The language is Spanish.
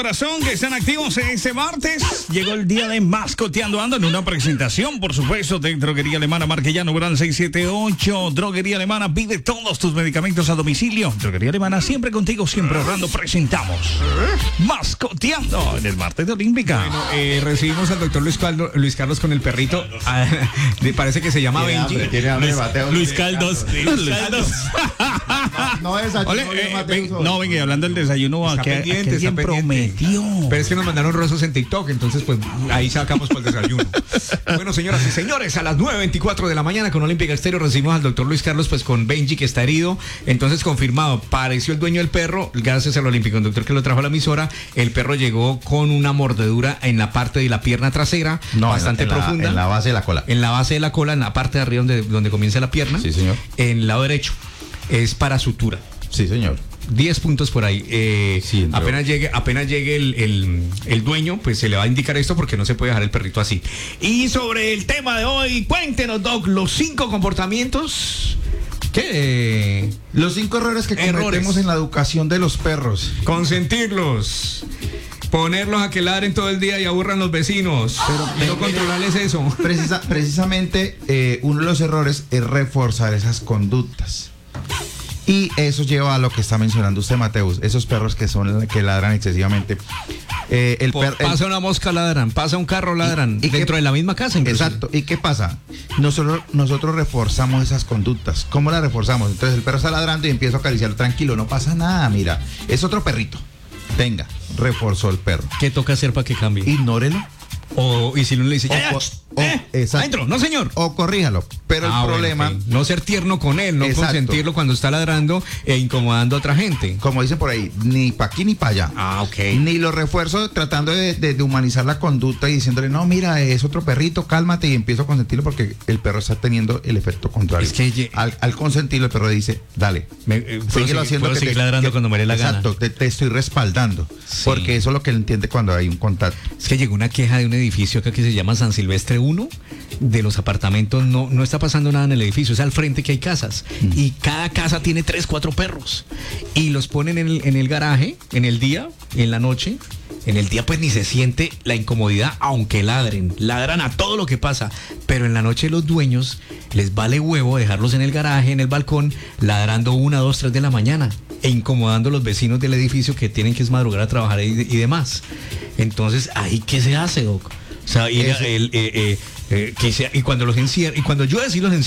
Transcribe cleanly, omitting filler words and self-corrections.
corazón que están activos este martes. Llegó el día de Mascoteando Ando en una presentación, por supuesto, de Droguería Alemana Marquellano Gran 678. Droguería Alemana, pide todos tus medicamentos a domicilio. Droguería Alemana, siempre contigo, siempre ahorrando. Presentamos Mascoteando en el martes de Olímpica. Bueno, recibimos al doctor Luis Carlos con el perrito. Parece que se llama Benji. Luis Caldos. No es No, venga, hablando del desayuno, Está pendiente, alguien prometió. Pero es que nos mandaron rostros en TikTok, entonces pues ahí sacamos por el desayuno. Bueno, señoras y señores, a las 9:24 de la mañana con Olímpica Estéreo recibimos al doctor Luis Carlos pues con Benji, que está herido. Entonces confirmado, pareció el dueño del perro, gracias al Olímpico, un doctor que lo trajo a la emisora. El perro llegó con una mordedura en la parte de la pierna trasera, bastante profunda. En la base de la cola. En la base de la cola, en la parte de arriba donde comienza la pierna. Sí, señor. En el lado derecho. Es para sutura. Sí, señor. 10 puntos por ahí. Sí, apenas llegue el dueño, pues se le va a indicar esto porque no se puede dejar el perrito así. Y sobre el tema de hoy, cuéntenos, Doc, los 5 comportamientos. ¿Qué? Los 5 errores que cometemos en la educación de los perros. Consentirlos. Ponerlos a que ladren todo el día y aburran los vecinos. Pero no controlarles eso. Precisamente uno de los errores es reforzar esas conductas. Y eso lleva a lo que está mencionando usted, Mateus. Esos perros que ladran excesivamente. Pasa una mosca, ladran. Pasa un carro, ladran. ¿Y dentro de la misma casa, inclusive. Exacto. ¿Y qué pasa? Nosotros reforzamos esas conductas. ¿Cómo las reforzamos? Entonces el perro está ladrando y empiezo a acariciarlo. Tranquilo, no pasa nada, mira. Es otro perrito. Venga, reforzó el perro. ¿Qué toca hacer para que cambie? Ignórelo. Y si uno le dice, exacto. adentro, no señor. O corríjalo. Pero el problema... Bueno, okay. No ser tierno con él, no consentirlo cuando está ladrando e incomodando a otra gente. Como dicen por ahí, ni para aquí ni para allá. Ok. Ni lo refuerzo tratando de humanizar la conducta y diciéndole, no, mira, es otro perrito, cálmate, y empiezo a consentirlo porque el perro está teniendo el efecto contrario. Es que al consentirlo, el perro dice, dale, síguelo haciendo. Puedo seguir ladrando cuando me dé la gana. Exacto, te estoy respaldando. Sí. Porque eso es lo que él entiende cuando hay un contacto. Es que llegó una queja de un edificio acá que se llama San Silvestre 1, de los apartamentos. No está pasando nada en el edificio, es al frente que hay casas. Y cada casa tiene 3, 4 perros. Y los ponen en el garaje, en el día, en la noche. En el día pues ni se siente la incomodidad, aunque ladran a todo lo que pasa, pero en la noche los dueños les vale huevo dejarlos en el garaje, en el balcón, ladrando 1, 2, 3 de la mañana e incomodando a los vecinos del edificio que tienen que madrugar a trabajar y demás. Entonces, ¿ahí qué se hace, Doc? O sea, y cuando los encierran, y cuando yo decía los